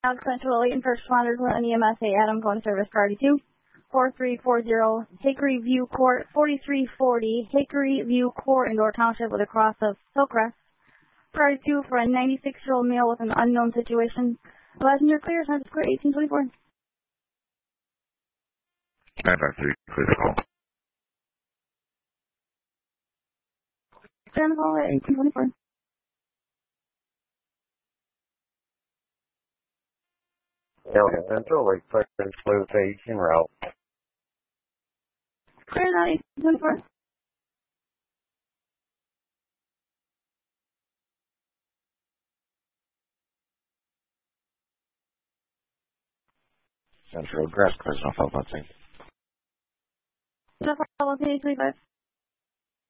Alex Central, waiting for responders with an EMSA. Adam going service priority 2. 4340 Hickory View Court, 4340 Hickory View Court, Indoor Township with a cross of Hillcrest. Priority 2 for a 96-year-old male with an unknown situation. Passenger clear, census clear, 1824. 953, clear the call. Clear on the call at 1824. Delta Central, request Sleuth en route. Clear now, 1824. Central, grass, clear, no follow-up, thank you. No follow-up, 1825.